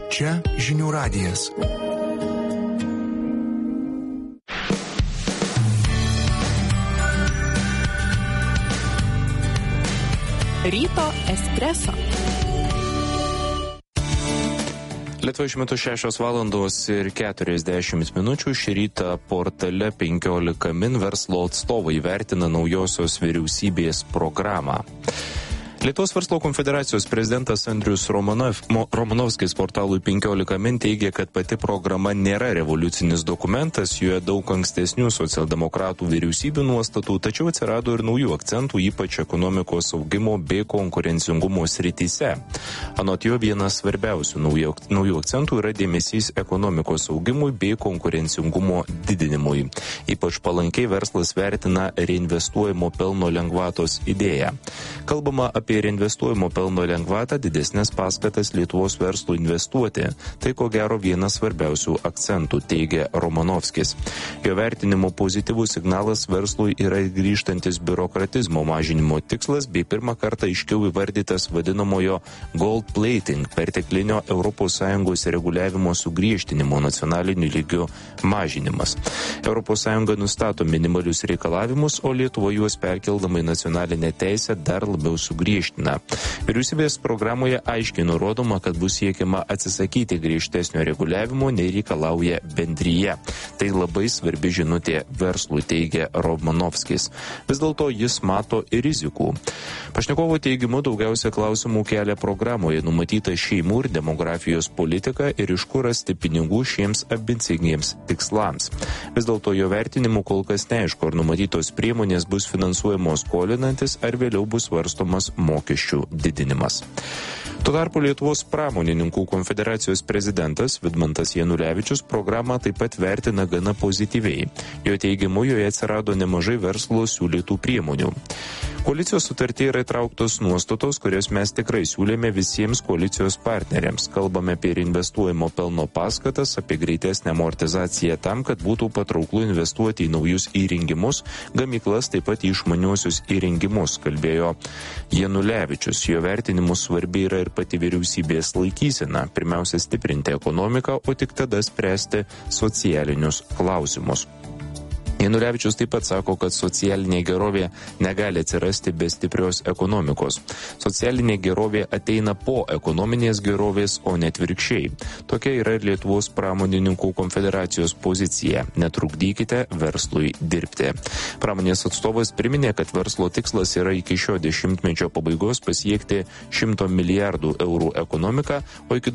Čia Žinių radijas. Ryto espreso. Lietuvoje šiuo metu 6:40 šį rytą portale 15 min verslo atstovai vertina naujosios vyriausybės programą. Lietuvos verslo konfederacijos prezidentas Andrius Romanovskis portalui 15 min teigia, kad pati programa nėra revoliucinis dokumentas, joje daug ankstesnių socialdemokratų vyriausybių nuostatų, tačiau atsirado ir naujų akcentų, ypač ekonomikos augimo bei konkurencingumo srityse. Anot jo, vienas svarbiausių naujų akcentų yra dėmesys ekonomikos augimui bei konkurencingumo didinimui. Ypač palankiai verslas vertina reinvestuojamo pelno lengvatos idėją. Kalbama apie reinvestuojamo pelno lengvatą, didesnės paskatas Lietuvos verslui investuoti. Tai ko gero vienas svarbiausių akcentų, teigia Romanovskis. Jo vertinimo pozityvus signalas verslui yra grįžtantis biurokratizmo mažinimo tikslas bei pirmą kartą aiškiau įvardytas vadinamojo gold plating, perteklinio ES reguliavimo sugriežtinimo nacionaliniu lygiu mažinimas. ES nustato minimalius reikalavimus, o Lietuva juos perkeldama į nacionalinę teisę dar labiau sugriežtina. Vyriausybės programoje aiškiai nurodoma, kad bus siekiama atsisakyti griežtesnio reguliavimo, nei reikalauja bendryje. Tai labai svarbi žinutė verslui, teigia Romanovskis. Vis dėlto jis mato ir rizikų. Pašnekovo teigimu daugiausia klausimų kelia programoje numatyta šeimų ir demografijos politika ir iš kur rasti pinigų šiems ambicingiems tikslams. Vis dėlto jo vertinimu kol kas neaišku, ar numatytos priemonės bus finansuojamos skolinantis, ar vėliau bus svarstomas mokesčių didinimas. Tuo tarpu Lietuvos pramonininkų konfederacijos prezidentas Vidmantas Janulevičius programą taip pat vertina gana pozityviai. Jo teigimu, joje atsirado nemažai verslo siūlytų priemonių. Koalicijos sutartyje yra įtrauktos nuostatos, kurias mes tikrai siūlėme visiems koalicijos partneriams. Kalbame apie investuojamo pelno paskatas, apie greitesnę amortizaciją tam, kad būtų patrauklu investuoti į naujus įrengimus, gamyklas, taip pat į išmaniuosius įrengimus, kalbėjo Janulevičius. Jo vertinimu svarbi yra ir pati vyriausybės laikysena. Pirmiausia, stiprinti ekonomiką, o tik tada spręsti socialinius klausimus. Janulevičius taip pat sako, kad socialinė gerovė negali atsirasti be stiprios ekonomikos. Socialinė gerovė ateina po ekonominės gerovės, o ne atvirkščiai. Tokia yra ir Lietuvos pramonininkų konfederacijos pozicija. Netrukdykite verslui dirbti. Pramonės atstovas priminė, kad verslo tikslas yra iki šio dešimtmečio pabaigos pasiekti 100 milijardų eurų ekonomiką, o iki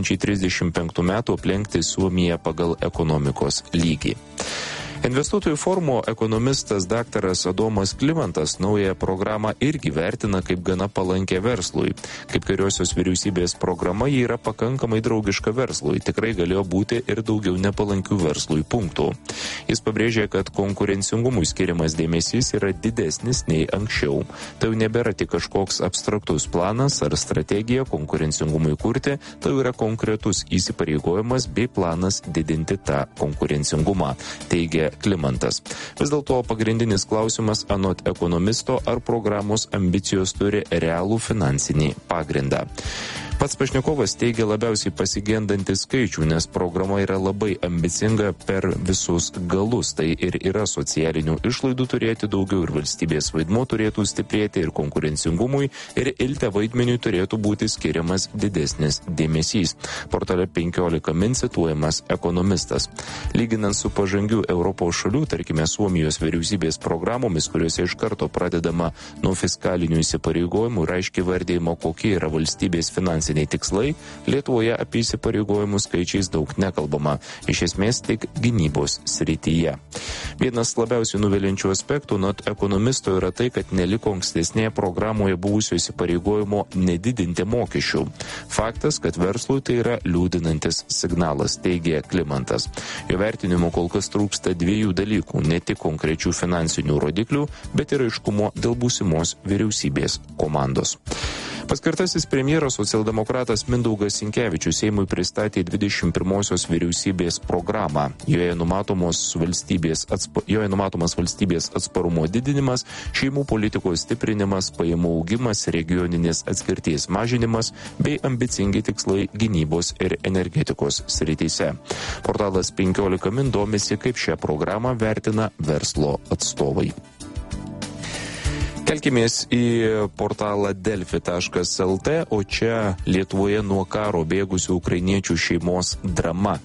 2035 metų aplenkti Suomiją pagal ekonomikos lygį. Investuotojų forumo ekonomistas daktaras Adomas Klimantas naują programą irgi vertina kaip gana palankę verslui. Kaip kairiosios vyriausybės programa, ji yra pakankamai draugiška verslui. Tikrai galėjo būti ir daugiau nepalankių verslui punktų. Jis pabrėžė, kad konkurencingumui skiriamas dėmesys yra didesnis nei anksčiau. Tai jau nebėra tik kažkoks abstraktus planas ar strategija konkurencingumui kurti, tai yra konkretus įsipareigojimas bei planas didinti tą konkurencingumą, teigia Klimantas. Vis dėlto pagrindinis klausimas anot ekonomisto, ar programos ambicijos turi realų finansinį pagrindą. Pats pašnekovas teigia labiausiai pasigendantis skaičių, nes programa yra labai ambicinga per visus galus. Tai ir yra socialinių išlaidų turėti daugiau, ir valstybės vaidmuo turėtų stiprėti, ir konkurencingumui, ir ilte vaidmeniui turėtų būti skiriamas didesnis dėmesys. Portale 15 min cituojamas ekonomistas. Lyginant su pažangių Europos šalių, tarkime Suomijos vyriausybės programomis, kuriuose iš karto pradedama nuo fiskalinių įsipareigojimų ir aiškiai vardėjimo, kokie yra valstybės finansiniai tikslai, Lietuvoje apie įsipareigojimų skaičiais daug nekalbama, iš esmės tik gynybos srityje. Vienas labiausiai nuviliančių aspektų nuo ekonomisto yra tai, kad neliko ankstesnėje programoje buvusio įsipareigojimo nedidinti mokesčių. Faktas, kad verslui tai yra liūdinantis signalas, teigia Klimantas. Jo vertinimu kol kas trūksta dviejų dalykų, ne tik konkrečių finansinių rodiklių, bet ir aiškumo dėl būsimos vyriausybės komandos. Paskirtasis premjeras socialdemokratas Mindaugas Sinkevičius Seimui pristatė 21-osios vyriausybės programą. Joje numatomas valstybės atsparumo didinimas, šeimų politikos stiprinimas, pajamų augimas, regioninės atskirties mažinimas bei ambicingi tikslai gynybos ir energetikos srityse. Portalas 15 min domisi, kaip šią programą vertina verslo atstovai. Kelkimės į portalą delfi.lt, o čia Lietuvoje nuo karo bėgusių ukrainiečių šeimos drama.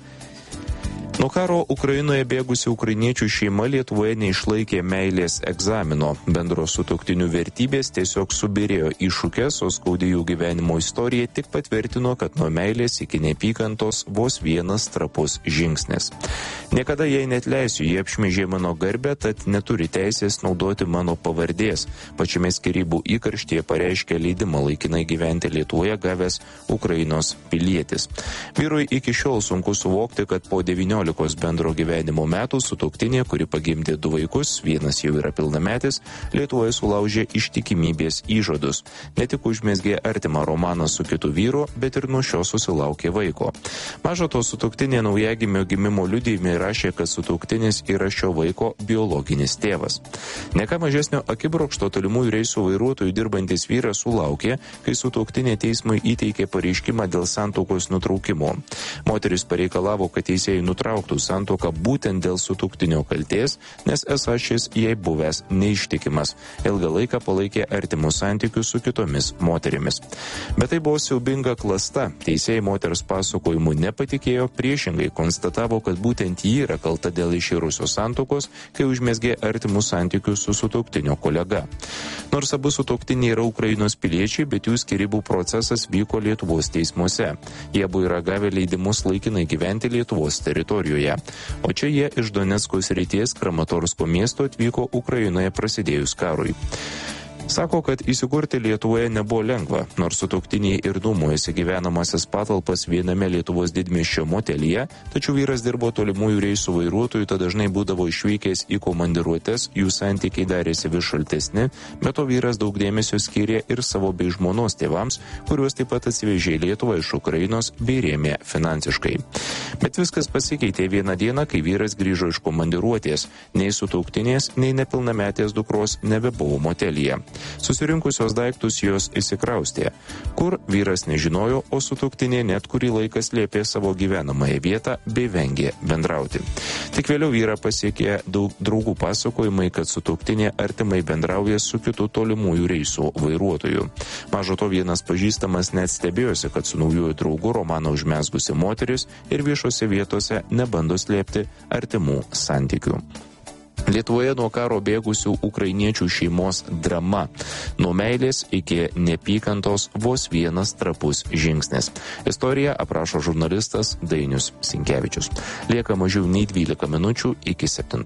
Nuo karo Ukrainoje bėgusių ukrainiečių šeima Lietuvoje neišlaikė meilės egzamino. Bendros sutuoktinių vertybės tiesiog subirėjo iššūkės, o skaudi jų gyvenimo istorija tik patvirtino, kad nuo meilės iki neapykantos vos vienas trapus žingsnis. Niekada jai neatleisiu, jie apšmeižė mano garbę, tad neturi teisės naudoti mano pavardės. Pačiame skyrybų įkarštyje pareiškė leidimą laikinai gyventi Lietuvoje gavęs Ukrainos pilietis. Vyrui iki šiol sunku suvokti, kad po 19 bendro gyvenimo metų sutuoktinė, kuri pagimdė 2 vaikus, vienas jau yra pilnametis, Lietuvoje sulaužė ištikimybės įžadus. Ne tik užmezgė artimą romaną su kitu vyru, bet ir nuo šio susilaukė vaiko. Maža to, sutuoktinė naujagimio gimimo liudijime rašė, kad sutuoktinis yra šio vaiko biologinis tėvas. Ne ką mažesnio akibrokšto tolimųjų reisų vairuotojų dirbantis vyras sulaukė, kai sutuoktinė teismui įteikė pareiškimą dėl santuokos nutraukimo. Moteris pareikalavo, kad teisėjai nutrauktų santuoką būtent dėl sutuoktinio kaltės, nes esą šis jai buvęs neištikimas. Ilgą laiką palaikė artimus santykius su kitomis moterimis. Bet tai buvo siaubinga klasta. Teisėjai moters pasakojimu nepatikėjo, priešingai konstatavo, kad būtent ji yra kalta dėl iširusios santuokos, kai užmezgė artimus santykius su sutuoktinio kolega. Nors abu sutuoktiniai yra Ukrainos piliečiai, bet jų skyrybų procesas vyko Lietuvos teismuose. Jie abu yra gavę leidimus laikinai gyventi Lietuvos teritorijoje. O čia jie iš Donecko srities Kramatorsko miesto atvyko Ukrainoje prasidėjus karui. Sako, kad įsikurti Lietuvoje nebuvo lengva, nors sutuoktiniai ir nuomojasi gyvenamasis patalpas viename Lietuvos didmiesčio motelyje, tačiau vyras dirbo tolimųjų reisų vairuotojų, tad dažnai būdavo išvykęs į komandiruotes, jų santykiai darėsi vis šaltesni, bet to vyras daug dėmesio skyrė ir savo bei žmonos tėvams, kuriuos taip pat atsivežė į Lietuvą iš Ukrainos bei rėmė finansiškai. Bet viskas pasikeitė vieną dieną, kai vyras grįžo iš komandiruotės, nei sutuoktinės, nei nepilnametės dukros nebebuvo motelyje. Susirinkusios daiktus jos įsikraustė. Kur vyras nežinojo, o sutuoktinė net kurį laiką slėpė savo gyvenamąją vietą bei vengė bendrauti. Tik vėliau vyrą pasiekė daug draugų pasakojimai, kad sutuoktinė artimai bendrauja su kitu tolimųjų reisų vairuotoju. Mažo to vienas pažįstamas net stebėjosi, kad su naujuoju draugu romaną užmezgusi moteris ir viešose vietose nebando slėpti artimų santykių. Lietuvoje nuo karo bėgusių ukrainiečių šeimos drama. Nuo meilės iki neapykantos vos vienas trapus žingsnis. Istoriją aprašo žurnalistas Dainius Sinkevičius. Lieka mažiau nei 12 minučių iki 7.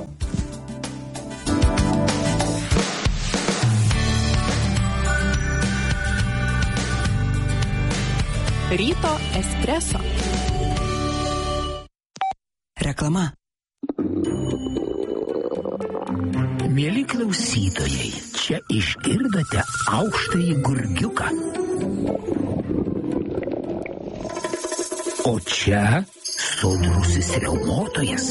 Ryto espresso. Reklama. Mieli klausytojai, čia išgirdote aukštąjį gurgiuką. O čia sodrusis riaumotojas.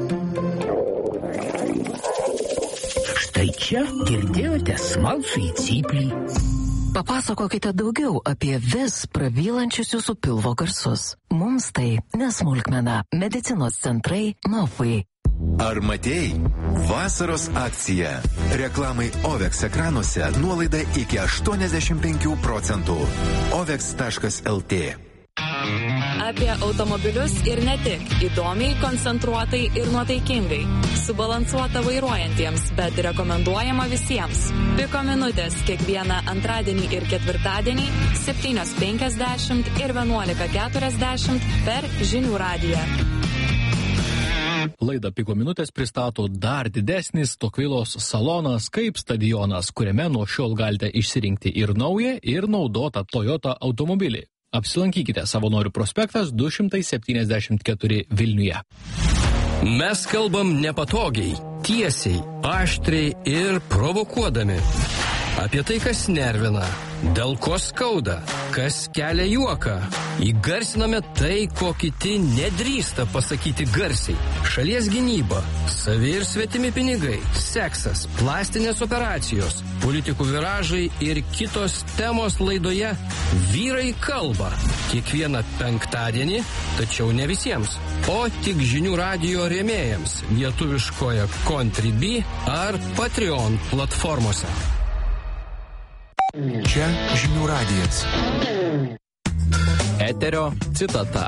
Štai čia girdėjote smalsųjį cyplį. Papasakokite daugiau apie vis prabylančius jūsų pilvo garsus. Mums tai nesmulkmena. Medicinos centrai Novai. Ar matėjai? Vasaros akcija. Reklamai OVEX ekranuose nuolaida iki 85%. OVEX.lt. Apie automobilius ir ne tik. Įdomiai, koncentruotai ir nuotaikingai. Subalansuota vairuojantiems, bet rekomenduojama visiems. Piko minutės kiekvieną antradienį ir ketvirtadienį 7:50 ir 11:40 per Žinių radiją. Laidą Piko minutės pristato dar didesnis Tokvilos salonas kaip stadionas, kuriame nuo šiol galite išsirinkti ir naują, ir naudotą Toyota automobilį. Apsilankykite Savanorių prospektas 274 Vilniuje. Mes kalbam nepatogiai, tiesiai, aštriai ir provokuodami. Apie tai, kas nervina, dėl ko skauda, kas kelia juoką. Įgarsiname tai, ko kiti nedrįsta pasakyti garsiai. Šalies gynyba, savi ir svetimi pinigai, seksas, plastinės operacijos, politikų viražai ir kitos temos laidoje Vyrai kalba. Kiekvieną penktadienį, tačiau ne visiems, o tik žinių radijo rėmėjams lietuviškoje Contribui ar Patreon platformose. Čia žinių radijas. Eterio citata.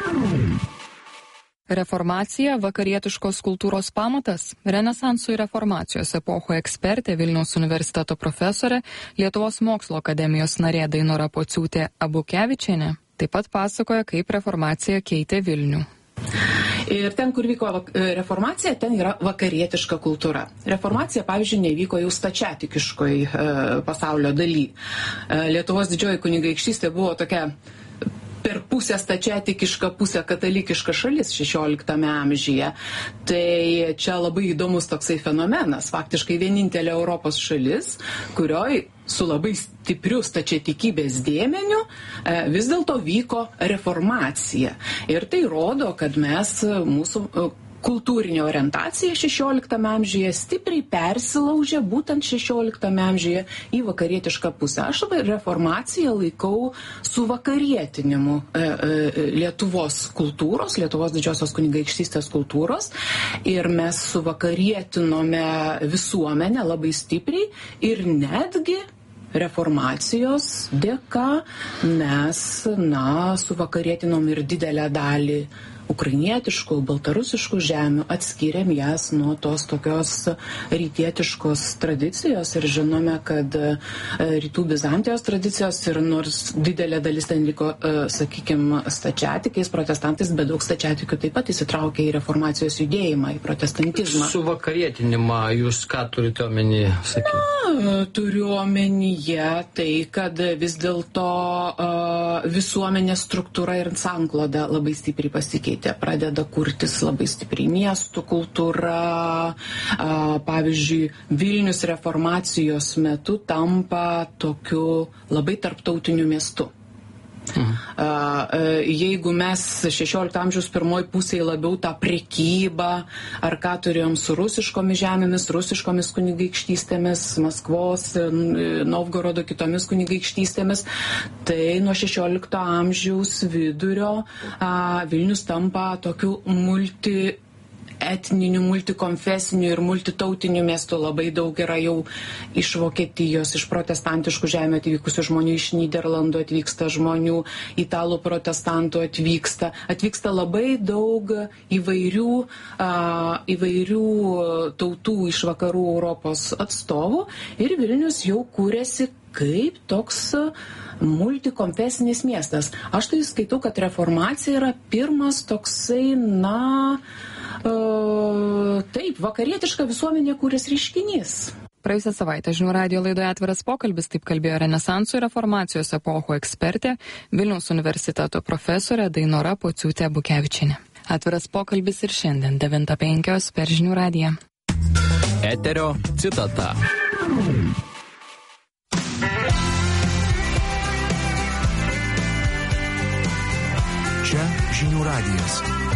Reformacija – vakarietiškos kultūros pamatas. Renesansų ir reformacijos epochų ekspertė, Vilniaus universiteto profesorė, Lietuvos mokslo akademijos narė Dainora Pociūtė Abukevičienė taip pat pasakoja, kaip reformacija keitė Vilnių. Ir ten, kur vyko reformacija, ten yra vakarietiška kultūra. Reformacija, pavyzdžiui, nevyko jau stačiatikiškoj pasaulio daly. Lietuvos didžioji kunigaikštystė buvo tokia per pusę stačiatikiška, pusę katalikiška šalis 16 amžiuje. Tai čia labai įdomus toksai fenomenas. Faktiškai vienintelė Europos šalis, kurioj su labai stipriu stačiatikybės dėmeniu vis dėlto vyko reformacija. Ir tai rodo, kad mūsų kultūrinė orientacija 16 amžiuje stipriai persilaužė būtent 16 amžiuje į vakarietišką pusę. Aš reformaciją laikau suvakarietinimu Lietuvos kultūros, Lietuvos didžiosios kunigaikštystės kultūros, ir mes suvakarietinome visuomenę labai stipriai ir netgi reformacijos dėka mes suvakarėtinom ir didelę dalį ukrainietiškų, baltarusiškų žemių, atskyrėm jas nuo tos tokios rytietiškos tradicijos ir žinome, kad rytų Bizantijos tradicijos ir nors didelė dalis ten liko, sakykime, stačiatikiais, protestantais, bet daug stačiatikių taip pat įsitraukė į reformacijos judėjimą, į protestantizmą. Su vakarietinimą jūs ką turite omeny, sakykime? Turiu omenyje tai, kad vis dėlto visuomenės struktūra ir sankloda labai stipriai pasikeitė. Pradeda kurtis labai stipriai miestų kultūra. Pavyzdžiui, Vilnius reformacijos metu tampa tokiu labai tarptautiniu miestu. Jeigu mes 16 amžiaus pirmoj pusėje labiau tą prekybą, ar ką turėjom su rusiškomis žemėmis, rusiškomis kunigaikštystėmis, Maskvos, Novgorodo kitomis kunigaikštystėmis, tai nuo 16 amžiaus vidurio Vilnius tampa tokiu etninių, multikonfesinių ir multitautinių miestų. Labai daug yra jau iš Vokietijos, iš protestantiškų žemių atvykusių žmonių, iš Nyderlandų atvyksta žmonių, italų protestantų atvyksta labai daug įvairių tautų iš vakarų Europos atstovų ir Vilnius jau kūrėsi kaip toks multikonfesinis miestas. Aš tai skaitau, kad reformacija yra pirmas toksai, taip, vakarietiška visuomenė kūrės reiškinys. Praėjusią savaitę žinių radijo laidoje Atviras pokalbis, taip kalbėjo Renesansų ir reformacijos epochų ekspertė, Vilniaus universiteto profesorė Dainora Pociūtė Abukevičienė. Atviras pokalbis ir šiandien 9:05 per žinių radiją. Eterio citata. Čia žinių radijas.